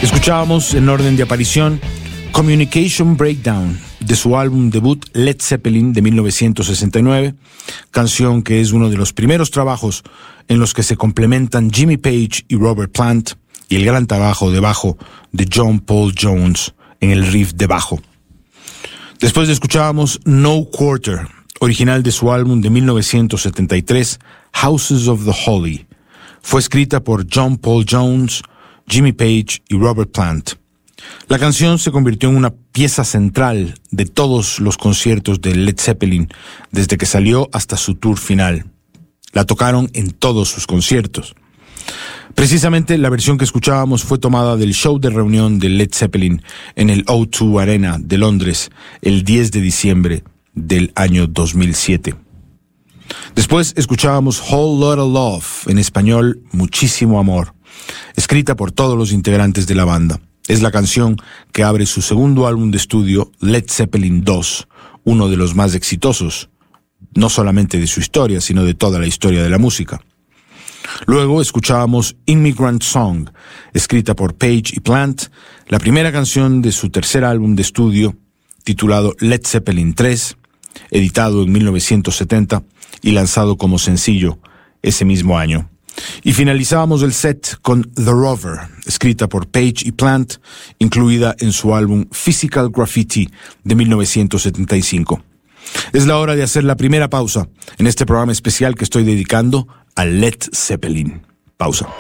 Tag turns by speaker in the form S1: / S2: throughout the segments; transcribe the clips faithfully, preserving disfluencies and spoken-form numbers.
S1: Escuchábamos en orden de aparición Communication Breakdown de su álbum debut Led Zeppelin de mil novecientos sesenta y nueve, canción que es uno de los primeros trabajos en los que se complementan Jimmy Page y Robert Plant, y el gran trabajo de bajo de John Paul Jones en el riff de bajo. Después escuchábamos No Quarter, original de su álbum de mil novecientos setenta y tres, Houses of the Holy. Fue escrita por John Paul Jones, Jimmy Page y Robert Plant. La canción se convirtió en una pieza central de todos los conciertos de Led Zeppelin desde que salió hasta su tour final. La tocaron en todos sus conciertos. Precisamente la versión que escuchábamos fue tomada del show de reunión de Led Zeppelin en el O dos Arena de Londres el diez de diciembre del año dos mil siete. Después escuchábamos Whole Lotta Love, en español Muchísimo Amor, escrita por todos los integrantes de la banda. Es la canción que abre su segundo álbum de estudio, Led Zeppelin dos, uno de los más exitosos, no solamente de su historia, sino de toda la historia de la música. Luego escuchábamos Immigrant Song, escrita por Page y Plant, la primera canción de su tercer álbum de estudio, titulado Led Zeppelin tres, editado en mil novecientos setenta y lanzado como sencillo ese mismo año. Y finalizábamos el set con The Rover, escrita por Page y Plant, incluida en su álbum Physical Graffiti de mil novecientos setenta y cinco. Es la hora de hacer la primera pausa en este programa especial que estoy dedicando a Led Zeppelin. Pausa.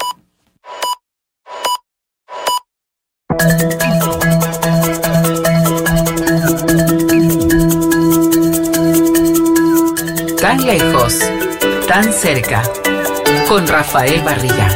S2: Tan lejos, tan cerca, con Rafael Barriga.